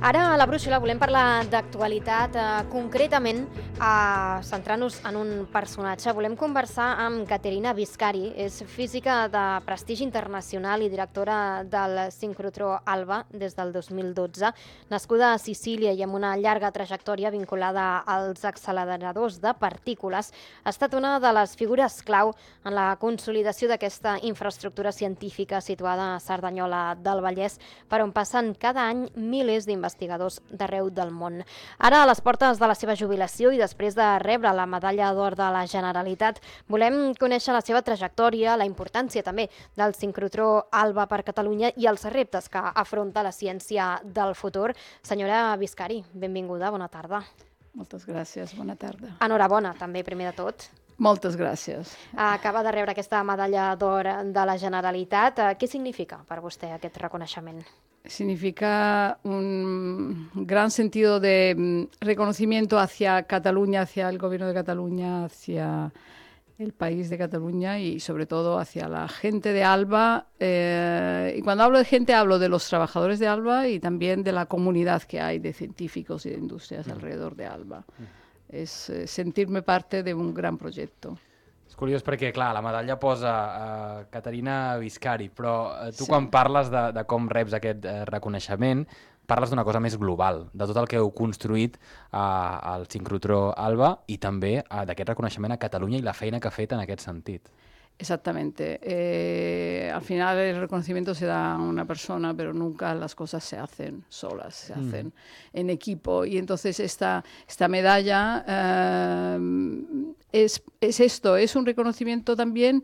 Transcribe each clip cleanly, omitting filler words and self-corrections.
Ara a la brúixola volem parlar d'actualitat, concretament centrant-nos en un personatge. Volem conversar amb Caterina Viscari, és física de prestigi internacional i directora del sincrotró ALBA des del 2012, nascuda a Sicília i amb una llarga trajectòria vinculada als acceleradors de partícules. Ha estat una de les figures clau en la consolidació d'aquesta infraestructura científica situada a Cerdanyola del Vallès, per on passen cada any milers d'investigadors d'arreu del món. Ara, a les portes de la seva jubilació i després de rebre la medalla d'or de la Generalitat, volem conèixer la seva trajectòria, la importància també del sincrotró ALBA per Catalunya i els reptes que afronta la ciència del futur. Senyora Viscari, benvinguda, bona tarda. Moltes gràcies, bona tarda. Enhorabona, també, primer de tot. Moltes gràcies. Acaba de rebre aquesta medalla d'or de la Generalitat. Què significa per vostè aquest reconeixement? Significa un gran sentido de reconocimiento hacia Cataluña, hacia el gobierno de Cataluña, hacia el país de Cataluña y sobre todo hacia la gente de ALBA. Y cuando hablo de gente hablo de los trabajadores de ALBA y también de la comunidad que hay de científicos y de industrias alrededor de ALBA. És sentir-me parte d'un gran projecte. És curiós perquè, clar, la medalla posa Caterina Viscari, però tu quan parles de com reps aquest reconeixement, parles d'una cosa més global, de tot el que heu construït al sincrotró ALBA i també d'aquest reconeixement a Catalunya i la feina que ha fet en aquest sentit. Exactamente. Al final el reconocimiento se da a una persona, pero nunca las cosas se hacen solas, se hacen en equipo. Y entonces esta medalla es esto, es un reconocimiento también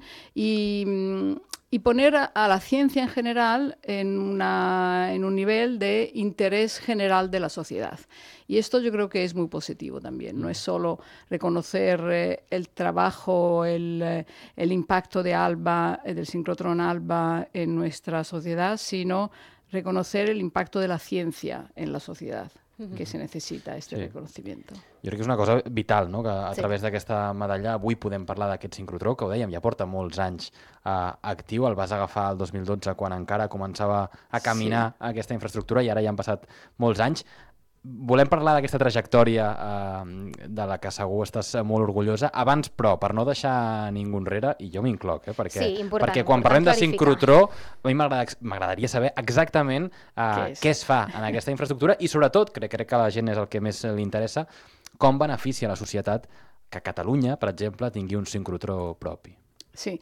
y poner a la ciencia en general en un nivel de interés general de la sociedad. Y esto yo creo que es muy positivo también. No es solo reconocer el trabajo, el impacto de ALBA, del sincrotrón ALBA en nuestra sociedad, sino reconocer el impacto de la ciencia en la sociedad, que se necesita este reconocimiento. Jo crec que és una cosa vital, no? Que a través d'aquesta medalla avui podem parlar d'aquest sincrotró, que ho dèiem, ja porta molts anys actiu, el vas agafar el 2012 quan encara començava a caminar aquesta infraestructura i ara ja han passat molts anys. Volem parlar d'aquesta trajectòria de la que segur estàs molt orgullosa. Abans, però, per no deixar ningú enrere, i jo m'incloc, perquè quan parlem de sincrotró, a mi m'agradaria saber exactament què es fa en aquesta infraestructura i, sobretot, crec que a la gent és el que més li interessa, com beneficia a la societat que Catalunya, per exemple, tingui un sincrotró propi. Sí.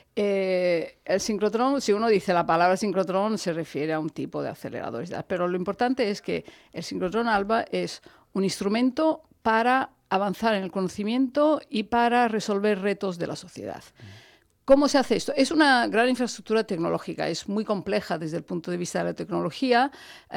El sincrotrón, si uno dice la palabra sincrotrón, se refiere a un tipo de aceleradores, pero lo importante es que el sincrotrón ALBA es un instrumento para avanzar en el conocimiento y para resolver retos de la sociedad. ¿Cómo se hace esto? Es una gran infraestructura tecnológica, es muy compleja desde el punto de vista de la tecnología,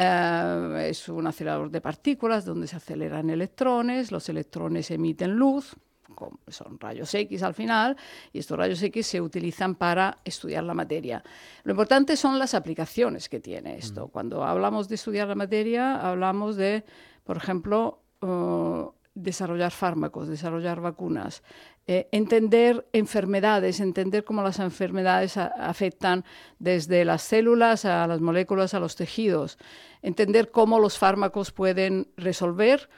es un acelerador de partículas donde se aceleran electrones, los electrones emiten luz, son rayos X al final, y estos rayos X se utilizan para estudiar la materia. Lo importante son las aplicaciones que tiene esto. Cuando hablamos de estudiar la materia, hablamos de, por ejemplo, desarrollar fármacos, desarrollar vacunas, entender enfermedades, entender cómo las enfermedades afectan desde las células a las moléculas, a los tejidos, entender cómo los fármacos pueden resolver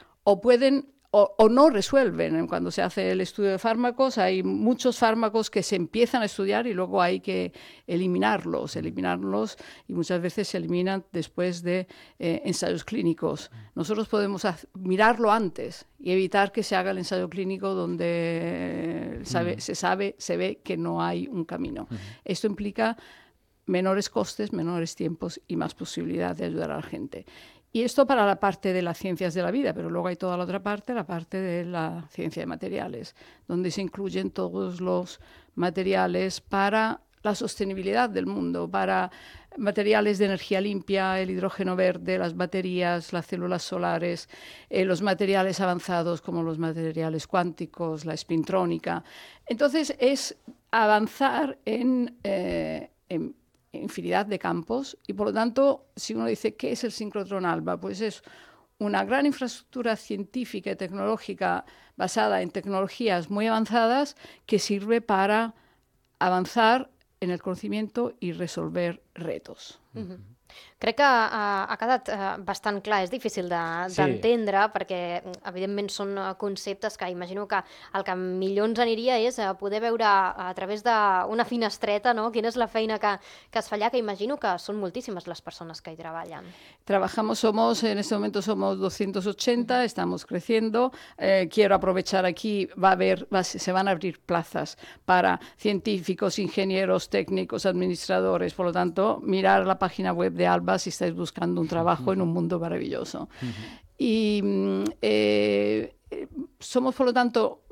o no resuelven. Cuando se hace el estudio de fármacos, hay muchos fármacos que se empiezan a estudiar y luego hay que eliminarlos y muchas veces se eliminan después de ensayos clínicos. Nosotros podemos mirarlo antes y evitar que se haga el ensayo clínico donde se ve que no hay un camino. Esto implica menores costes, menores tiempos y más posibilidad de ayudar a la gente. Y esto para la parte de las ciencias de la vida, pero luego hay toda la otra parte, la parte de la ciencia de materiales, donde se incluyen todos los materiales para la sostenibilidad del mundo, para materiales de energía limpia, el hidrógeno verde, las baterías, las células solares, los materiales avanzados como los materiales cuánticos, la espintrónica. Entonces es avanzar en infinidad de campos y, por lo tanto, si uno dice ¿qué es el sincrotrón ALBA? Pues es una gran infraestructura científica y tecnológica basada en tecnologías muy avanzadas que sirve para avanzar en el conocimiento y resolver retos. Crec que ha quedat bastant clar. És difícil d'entendre perquè, evidentment, són conceptes que imagino que el que millor ens aniria és poder veure a través d'una finestreta, no?, quina és la feina que es fa allà, que imagino que són moltíssimes les persones que hi treballen. En este momento somos 280, estamos creciendo. Quiero aprovechar aquí, se van a abrir plazas para científicos, ingenieros, técnicos, administradores. Por lo tanto, mirar la página web de ALBA si estáis buscando un trabajo en un mundo maravilloso. Y somos, por lo tanto,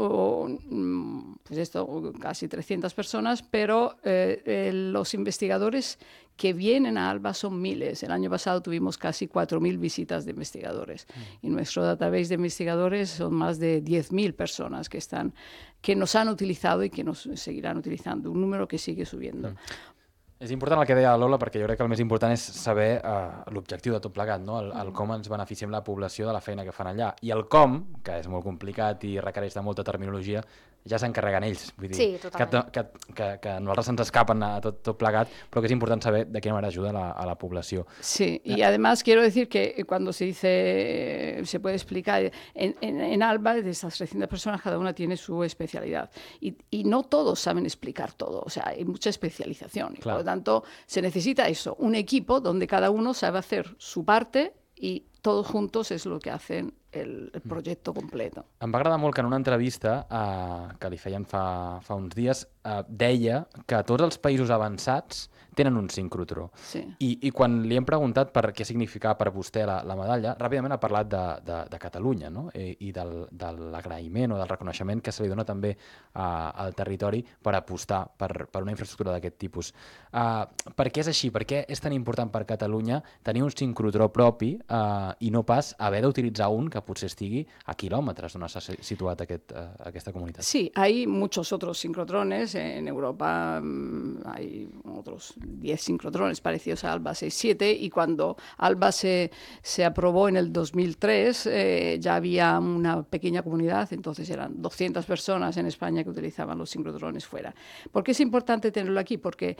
casi 300 personas, pero los investigadores que vienen a ALBA son miles. El año pasado tuvimos casi 4.000 visitas de investigadores. Y nuestro database de investigadores son más de 10.000 personas que nos han utilizado y que nos seguirán utilizando. Un número que sigue subiendo. És important el que deia Lola, perquè jo crec que el més important és saber l'objectiu de tot plegat, no? El com ens beneficiem la població de la feina que fan allà. I el com, que és molt complicat i requereix de molta terminologia, ja s'encarreguen ells. Vull dir, sí, totalment. Que a nosaltres se'ns escapen a tot plegat, però que és important saber de quina manera ajuda a la població. Sí, y además quiero decir que cuando se puede explicar, en ALBA, de esas 300 personas, cada una tiene su especialidad. Y no todos saben explicar todo, o sea, hay mucha especialización. Y claro. Por lo tanto, se necesita eso, un equipo donde cada uno sabe hacer su parte y todos juntos es lo que hacen el projecte complet. Em va agradar molt que en una entrevista que li feien fa uns dies deia que tots els països avançats tenen un sincrotró. Sí. I quan li hem preguntat per què significava per vostè la medalla, ràpidament ha parlat de Catalunya, no? I de l'agraïment o del reconeixement que se li dona també al territori per apostar per una infraestructura d'aquest tipus. Per què és així? Per què és tan important per Catalunya tenir un sincrotró propi i no pas haver d'utilitzar un que potser estigui a quilòmetres d'on s'ha situat aquesta comunitat? Sí, hay muchos otros sincrotrones. En Europa hay otros 10 sincrotrones parecidos a ALBA 6.7 y cuando ALBA se aprobó en el 2003 ya había una pequeña comunidad, entonces eran 200 personas en España que utilizaban los sincrotrones fuera. ¿Por qué es importante tenerlo aquí? Porque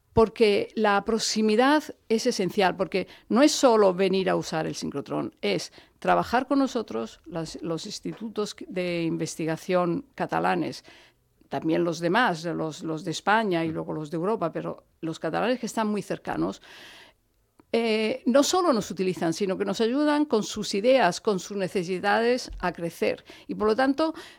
la proximidad es esencial, porque no es solo venir a usar el sincrotrón, es trabajar con nosotros, los institutos de investigación catalanes, también los demás, los de España y luego los de Europa, pero los catalanes que están muy cercanos, no solo nos utilizan, sino que nos ayudan con sus ideas, con sus necesidades a crecer. Y por lo tanto,